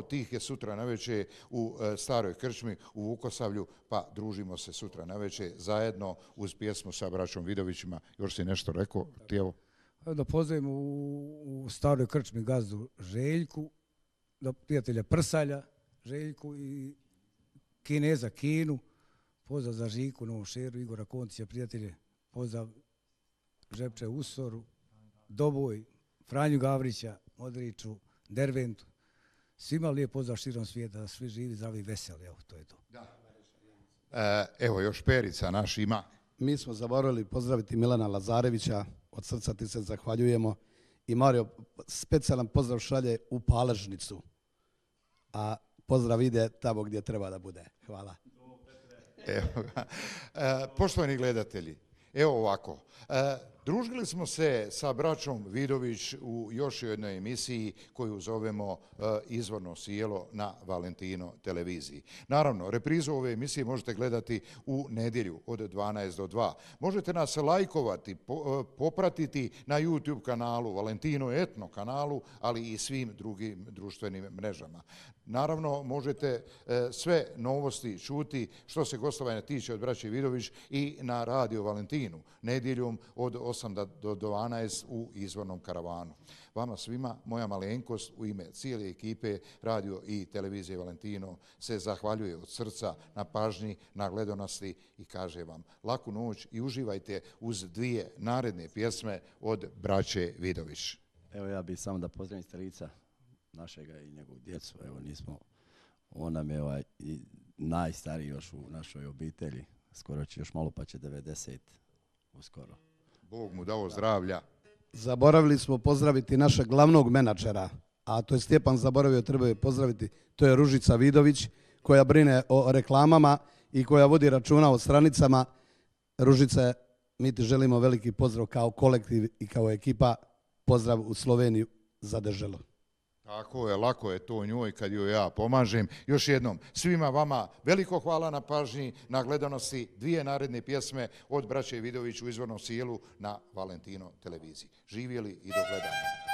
tih je sutra navečer u Staroj krčmi u Vukosavlju, pa družimo se sutra navečer zajedno uz pjesmu sa braćom Vidovićima. Još si nešto rekao, Tijevo? Da pozdravimo u Staroj krčmi gazdu Željku, da prijatelja Prsalja, Željku i Kineza Kinu, pozdrav za Žiku, Novom Šeru, Igora Koncića, prijatelje, pozdrav Žepče Usoru, Doboj, Franju Gavrića, Modriću, Derventu. Svima lijep pozdrav širom svijeta, da svi živi, zdravi i veseli, evo, to je to. Evo, još Perica naš ima. Mi smo zaboravili pozdraviti Milana Lazarevića, od srca ti se zahvaljujemo. I Mario, specijalan pozdrav šalje u Paležnicu, a pozdrav ide tamo gdje treba da bude. Hvala. Evo ga. Poštovani gledatelji, evo ovako. Družili smo se sa braćom Vidović u još jednoj emisiji koju zovemo Izvorno sjelo na Valentino televiziji. Naravno, reprizu ove emisije možete gledati u nedjelju od 12 do 2. Možete nas lajkovati, popratiti na YouTube kanalu, Valentino Etno kanalu, ali i svim drugim društvenim mrežama. Naravno, možete sve novosti čuti što se gostovanja tiče od braće Vidović i na Radio Valentinu, nedjeljom od 8 do 12 u izvornom karavanu. Vama svima, moja malenkost u ime cijele ekipe Radio i televizije Valentino se zahvaljuje od srca na pažnji, na gledanosti i kaže vam laku noć i uživajte uz dvije naredne pjesme od braće Vidović. Evo ja bih samo da pozdravim starica našega i njegovu djecu. Evo nismo, on nam je najstariji još u našoj obitelji. Skoro će još malo pa će 90 uskoro. Bog mu dao zdravlja. Zaboravili smo pozdraviti našeg glavnog menadžera, a to je Stjepan zaboravio, treba je pozdraviti, to je Ružica Vidović, koja brine o reklamama i koja vodi računa o stranicama. Ružice, mi ti želimo veliki pozdrav kao kolektiv i kao ekipa. Pozdrav u Sloveniju za državu. Tako je, lako je to njoj kad joj ja pomažem. Još jednom, svima vama veliko hvala na pažnji, na gledanosti dvije naredne pjesme od braće Vidović u Izvornom sjelu na Valentino televiziji. Živjeli i do gledanja.